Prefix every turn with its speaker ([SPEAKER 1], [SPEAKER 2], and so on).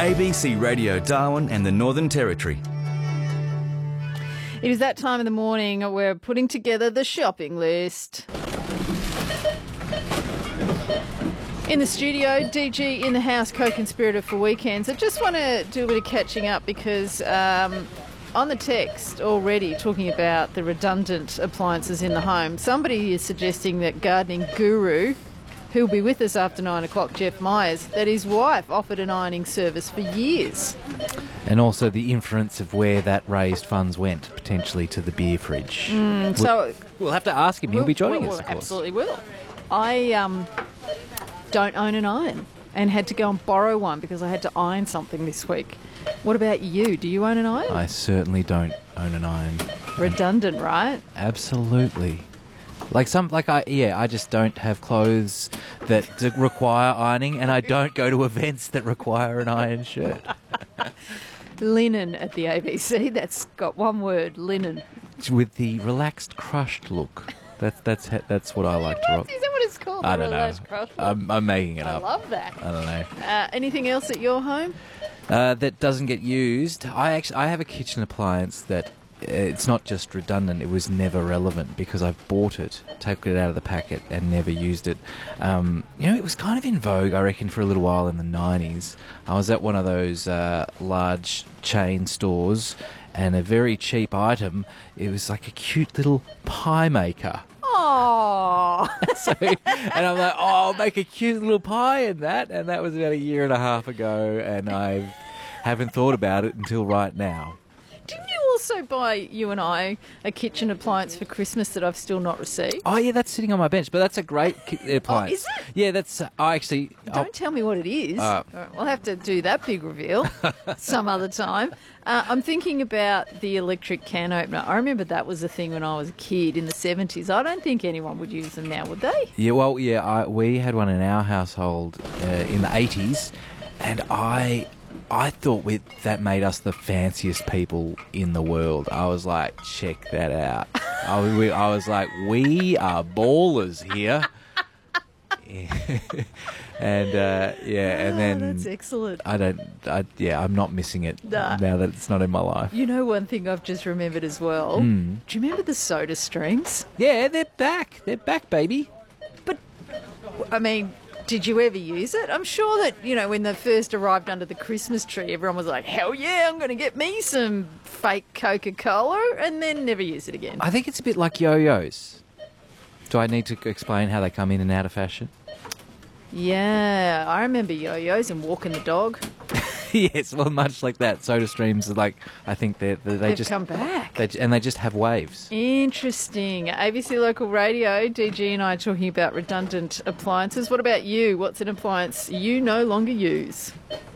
[SPEAKER 1] ABC Radio Darwin and the Northern Territory.
[SPEAKER 2] It is that time of the morning we're putting together the shopping list. In the studio, DG in the house, co-conspirator for weekends. I just want to do a bit of catching up because on the text already talking about the redundant appliances in the home, somebody is suggesting that gardening guru, who'll be with us after 9 o'clock, Jeff Myers, that his wife offered an ironing service for years.
[SPEAKER 3] And also the inference of where that raised funds went, potentially to the beer fridge.
[SPEAKER 2] So
[SPEAKER 3] We'll have to ask him. He'll be joining us, of course.
[SPEAKER 2] Absolutely will. I don't own an iron and had to go and borrow one because I had to iron something this week. What about you? Do you own an iron?
[SPEAKER 3] I certainly don't own an iron.
[SPEAKER 2] Redundant, right?
[SPEAKER 3] Absolutely. I just don't have clothes that require ironing, and I don't go to events that require an iron shirt.
[SPEAKER 2] Linen at the ABC. That's got one word, linen.
[SPEAKER 3] With the relaxed, crushed look. That's what I like to rock.
[SPEAKER 2] Is that what it's called?
[SPEAKER 3] I don't know.
[SPEAKER 2] Relaxed crust?
[SPEAKER 3] I'm making it
[SPEAKER 2] I
[SPEAKER 3] up.
[SPEAKER 2] love that.
[SPEAKER 3] I don't know.
[SPEAKER 2] Anything else at your home?
[SPEAKER 3] That doesn't get used. I have a kitchen appliance that it's not just redundant, it was never relevant because I've bought it, taken it out of the packet and never used it. It was kind of in vogue, I reckon, for a little while in the 90s. I was at one of those large chain stores and a very cheap item, it was like a cute little pie maker.
[SPEAKER 2] Oh,
[SPEAKER 3] And I'm like, I'll make a cute little pie in that. And that was about a year and a half ago, and I haven't thought about it until right now.
[SPEAKER 2] didn't you also buy, you and I, a kitchen appliance for Christmas that I've still not received?
[SPEAKER 3] Oh, yeah, that's sitting on my bench, but that's a great appliance.
[SPEAKER 2] Is it?
[SPEAKER 3] Yeah, that's... I actually...
[SPEAKER 2] Don't tell me what it is. All right, we'll have to do that big reveal some other time. I'm thinking about the electric can opener. I remember that was a thing when I was a kid in the 70s. I don't think anyone would use them now, would they?
[SPEAKER 3] Yeah, well, yeah, we had one in our household in the 80s, and I thought that made us the fanciest people in the world. I was like, check that out. I was like, we are ballers here. And then
[SPEAKER 2] that's excellent.
[SPEAKER 3] I'm not missing it
[SPEAKER 2] Nah.
[SPEAKER 3] now that it's not in my life.
[SPEAKER 2] You know, one thing I've just remembered as well. Do you remember the Soda Streams?
[SPEAKER 3] Yeah, they're back. They're back, baby.
[SPEAKER 2] But, I mean, did you ever use it? I'm sure that, when they first arrived under the Christmas tree, everyone was like, hell yeah, I'm going to get me some fake Coca-Cola, and then never use it again.
[SPEAKER 3] I think it's a bit like yo-yos. Do I need to explain how they come in and out of fashion?
[SPEAKER 2] Yeah, I remember yo-yos and walking the dog.
[SPEAKER 3] Yes, well, much like that. Soda Streams are like, I think
[SPEAKER 2] They've
[SPEAKER 3] just
[SPEAKER 2] come back.
[SPEAKER 3] they just have waves.
[SPEAKER 2] Interesting. ABC Local Radio, DG and I are talking about redundant appliances. What about you? What's an appliance you no longer use?